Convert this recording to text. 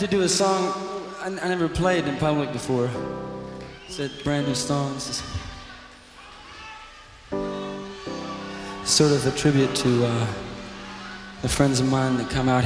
to do a song I never played in public before. It's a brand new song. This is sort of a tribute to the friends of mine that come out here.